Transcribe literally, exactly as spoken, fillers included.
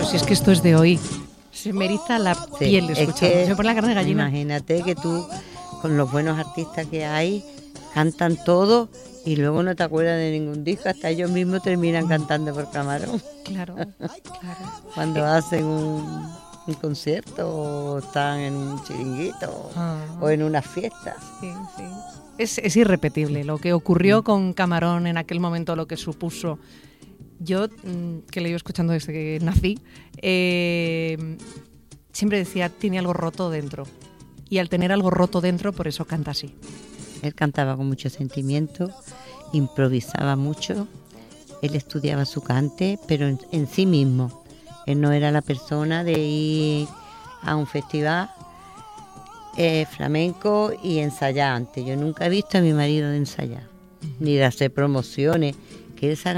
si es que esto es de hoy. Se me eriza la Sí, piel es escuchando. que Se me pone la carne de gallina. Imagínate que tú, con los buenos artistas que hay, cantan todo y luego no te acuerdas de ningún disco, hasta ellos mismos terminan cantando por Camarón. Claro, claro. Cuando Eh, hacen un, un concierto o están en un chiringuito Ah. o en unas fiestas. Sí, sí. Es, es irrepetible lo que ocurrió con Camarón en aquel momento, lo que supuso. Yo, mm, que le iba escuchando desde que nací, eh, siempre decía, tiene algo roto dentro. Y al tener algo roto dentro, por eso canta así. Él cantaba con mucho sentimiento, improvisaba mucho, él estudiaba su cante, pero en, en sí mismo. Él no era la persona de ir a un festival eh, flamenco y ensayar antes. Yo nunca he visto a mi marido de ensayar, ni de hacer promociones, que él se